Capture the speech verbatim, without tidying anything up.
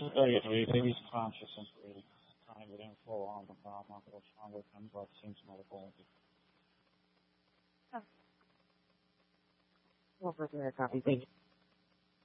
Really, maybe it's conscious and really kind of info on the problem, but stronger than what seems medical. Well, for the copy, thank you.